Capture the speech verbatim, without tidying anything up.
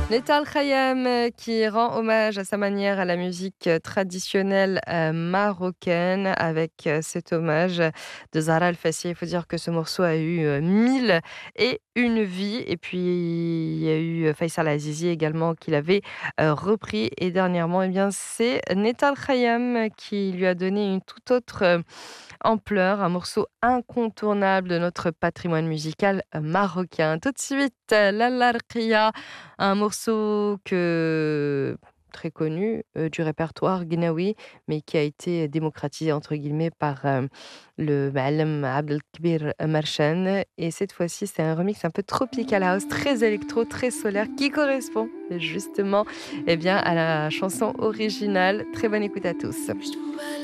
Neta Al Khayyam euh, qui rend hommage à sa manière à la musique euh, traditionnelle euh, marocaine avec euh, cet hommage de Zahra Al-Fassi. Il faut dire que ce morceau a eu euh, mille et une vies. Et puis il y a eu euh, Faisal Azizi également qui l'avait euh, repris. Et dernièrement, eh bien, c'est Neta Al Khayyam qui lui a donné une toute autre euh, ampleur, un morceau incontournable de notre patrimoine musical euh, marocain. Tout de suite, euh, Lalla Rqia, un morceau que très connu euh, du répertoire gnawi, mais qui a été démocratisé entre guillemets par euh, le Ma'alem Abdelkbir Marchan. Et cette fois-ci, c'est un remix un peu tropical house, très électro, très solaire, qui correspond justement eh bien, à la chanson originale. Très bonne écoute à tous.